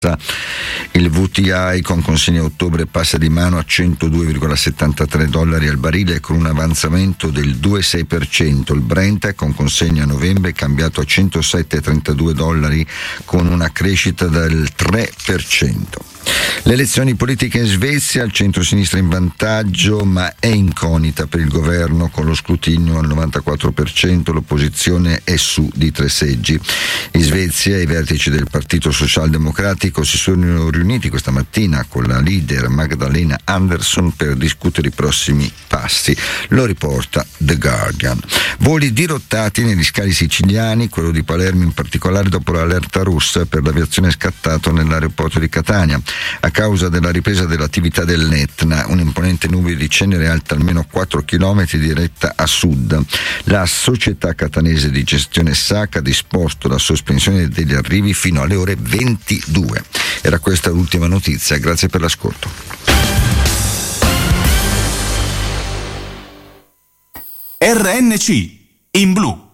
Il WTI con consegna a ottobre passa di mano a $102,73 al barile con un avanzamento del 2,6%. Il Brent con consegna a novembre è cambiato a $107,32 con una crescita del 3%. Le elezioni politiche in Svezia, il centro-sinistra in vantaggio, ma è incognita per il governo con lo scrutinio al 94%, l'opposizione è su di 3 seggi. In Svezia i vertici del Partito Socialdemocratico si sono riuniti questa mattina con la leader Magdalena Andersson per discutere i prossimi passi. Lo riporta The Guardian. Voli dirottati negli scali siciliani, quello di Palermo in particolare dopo l'allerta rossa per l'aviazione scattato nell'aeroporto di Catania. A causa della ripresa dell'attività dell'Etna, un'imponente nube di cenere alta almeno 4 km diretta a sud. La società catanese di gestione SAC ha disposto la sospensione degli arrivi fino alle ore 22. Era questa l'ultima notizia, grazie per l'ascolto. RNC in blu.